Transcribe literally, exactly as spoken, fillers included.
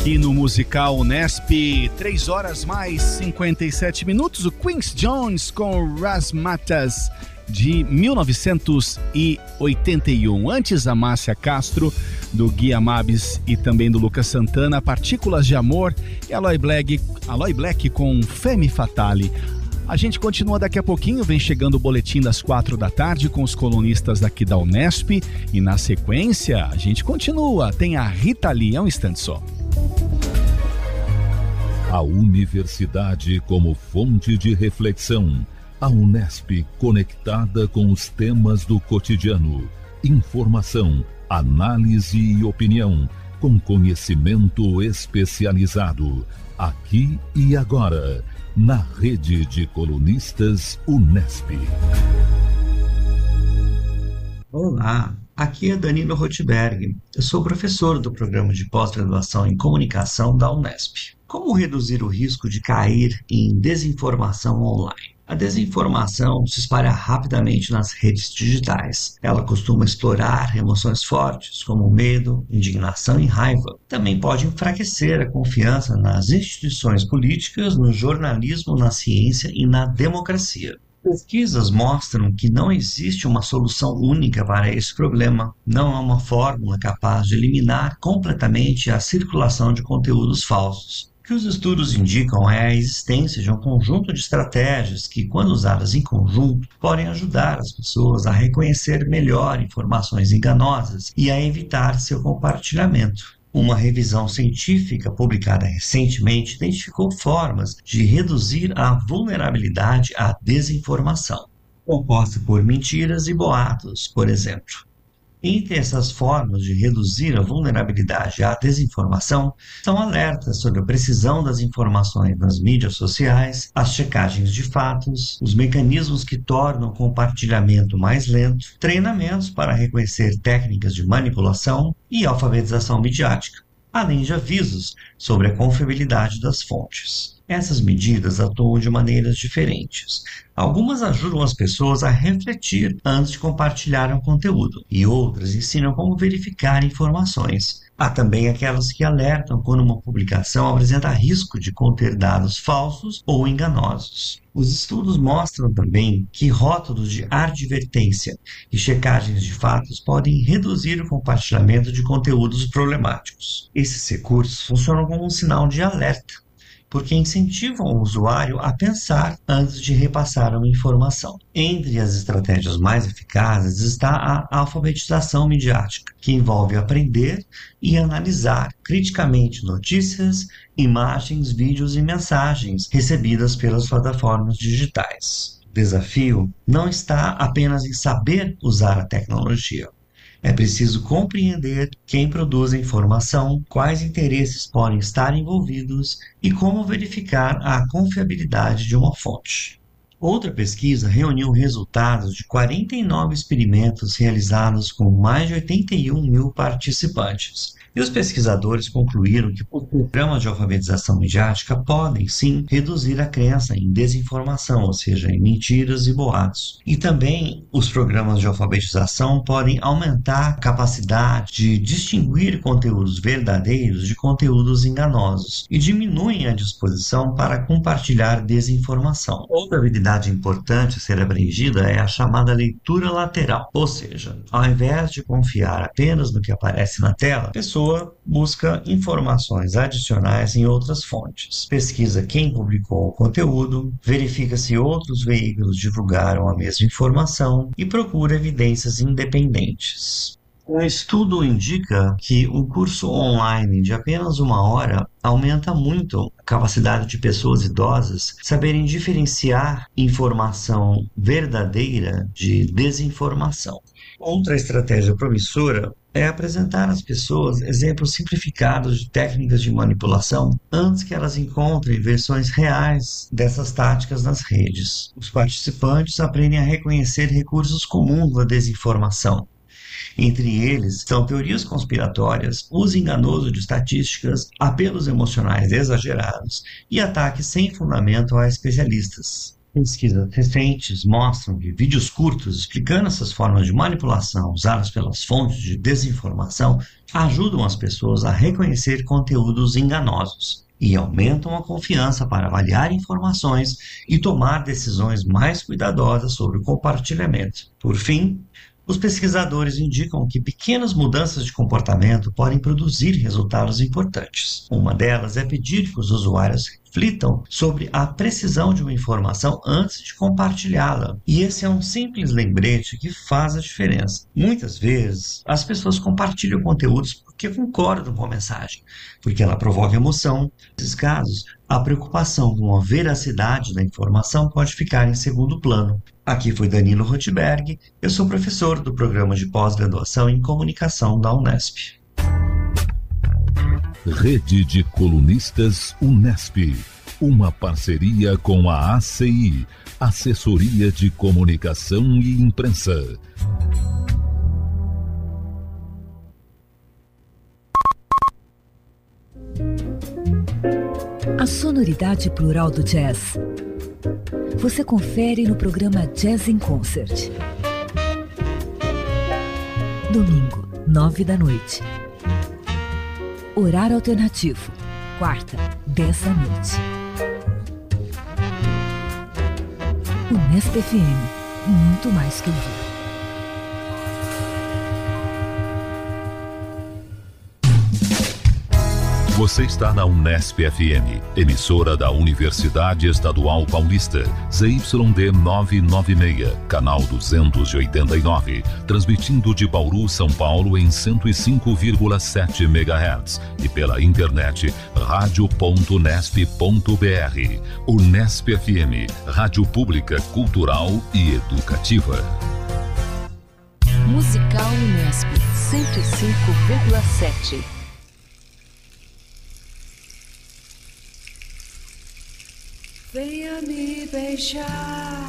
Aqui no Musical Unesp, três horas mais cinquenta e sete minutos, o Quincy Jones com Razzmatazz de mil novecentos e oitenta e um. Antes, a Márcia Castro, do Gui Amabis e também do Lucas Santana, Partículas de Amor, e Aloy Black, Aloy Black com Femme Fatale. A gente continua daqui a pouquinho, vem chegando o boletim das quatro da tarde com os colunistas daqui da Unesp, e na sequência a gente continua, tem a Rita Lee, é um instante só. A universidade como fonte de reflexão. A Unesp conectada com os temas do cotidiano. Informação, análise e opinião, com conhecimento especializado. Aqui e agora, na rede de colunistas Unesp. Olá, aqui é Danilo Rothberg. Eu sou professor do programa de pós-graduação em comunicação da Unesp. Como reduzir o risco de cair em desinformação online? A desinformação se espalha rapidamente nas redes digitais. Ela costuma explorar emoções fortes, como medo, indignação e raiva. Também pode enfraquecer a confiança nas instituições políticas, no jornalismo, na ciência e na democracia. Pesquisas mostram que não existe uma solução única para esse problema. Não há uma fórmula capaz de eliminar completamente a circulação de conteúdos falsos. O que os estudos indicam é a existência de um conjunto de estratégias que, quando usadas em conjunto, podem ajudar as pessoas a reconhecer melhor informações enganosas e a evitar seu compartilhamento. Uma revisão científica publicada recentemente identificou formas de reduzir a vulnerabilidade à desinformação, composta por mentiras e boatos, por exemplo. Entre essas formas de reduzir a vulnerabilidade à desinformação são alertas sobre a precisão das informações nas mídias sociais, as checagens de fatos, os mecanismos que tornam o compartilhamento mais lento, treinamentos para reconhecer técnicas de manipulação e alfabetização midiática, além de avisos sobre a confiabilidade das fontes. Essas medidas atuam de maneiras diferentes. Algumas ajudam as pessoas a refletir antes de compartilhar um conteúdo, e outras ensinam como verificar informações. Há também aquelas que alertam quando uma publicação apresenta risco de conter dados falsos ou enganosos. Os estudos mostram também que rótulos de advertência e checagens de fatos podem reduzir o compartilhamento de conteúdos problemáticos. Esses recursos funcionam como um sinal de alerta, porque incentivam o usuário a pensar antes de repassar uma informação. Entre as estratégias mais eficazes está a alfabetização midiática, que envolve aprender e analisar criticamente notícias, imagens, vídeos e mensagens recebidas pelas plataformas digitais. O desafio não está apenas em saber usar a tecnologia. É preciso compreender quem produz a informação, quais interesses podem estar envolvidos e como verificar a confiabilidade de uma fonte. Outra pesquisa reuniu resultados de quarenta e nove experimentos realizados com mais de oitenta e um mil participantes. E os pesquisadores concluíram que os programas de alfabetização midiática podem, sim, reduzir a crença em desinformação, ou seja, em mentiras e boatos. E também os programas de alfabetização podem aumentar a capacidade de distinguir conteúdos verdadeiros de conteúdos enganosos e diminuem a disposição para compartilhar desinformação. Outra habilidade importante a ser abrangida é a chamada leitura lateral, ou seja, ao invés de confiar apenas no que aparece na tela, a pessoa busca informações adicionais em outras fontes, pesquisa quem publicou o conteúdo, verifica se outros veículos divulgaram a mesma informação e procura evidências independentes. Um estudo indica que um curso online de apenas uma hora aumenta muito a capacidade de pessoas idosas saberem diferenciar informação verdadeira de desinformação. Outra estratégia promissora é apresentar às pessoas exemplos simplificados de técnicas de manipulação antes que elas encontrem versões reais dessas táticas nas redes. Os participantes aprendem a reconhecer recursos comuns da desinformação. Entre eles estão teorias conspiratórias, uso enganoso de estatísticas, apelos emocionais exagerados e ataques sem fundamento a especialistas. Pesquisas recentes mostram que vídeos curtos explicando essas formas de manipulação usadas pelas fontes de desinformação ajudam as pessoas a reconhecer conteúdos enganosos e aumentam a confiança para avaliar informações e tomar decisões mais cuidadosas sobre o compartilhamento. Por fim, os pesquisadores indicam que pequenas mudanças de comportamento podem produzir resultados importantes. Uma delas é pedir que os usuários reflitam sobre a precisão de uma informação antes de compartilhá-la. E esse é um simples lembrete que faz a diferença. Muitas vezes, as pessoas compartilham conteúdos porque concordam com a mensagem, porque ela provoca emoção. Nesses casos, a preocupação com a veracidade da informação pode ficar em segundo plano. Aqui foi Danilo Rotberg, eu sou professor do programa de pós-graduação em comunicação da Unesp. Rede de Colunistas Unesp, uma parceria com a A C I, Assessoria de Comunicação e Imprensa. A sonoridade plural do jazz você confere no programa Jazz in Concert. Domingo, nove da noite. Horário alternativo, quarta, dez da noite. Unesp F M, muito mais que ouvir. Você está na Unesp F M, emissora da Universidade Estadual Paulista, Z Y D novecentos e noventa e seis, canal duzentos e oitenta e nove, transmitindo de Bauru, São Paulo em cento e cinco vírgula sete megahertz e pela internet rádio ponto unesp ponto br. Unesp F M, rádio pública, cultural e educativa. Musical Unesp, cento e cinco vírgula sete. Venha me beijar,